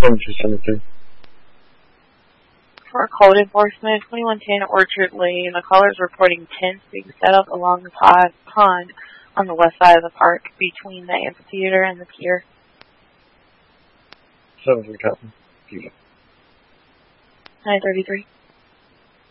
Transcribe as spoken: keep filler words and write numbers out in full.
seven two seven three. For code enforcement, twenty-one ten Orchard Lane, the caller is reporting tents being set up along the pond on the west side of the park between the amphitheater and the pier. seven three copy. nine thirty-three.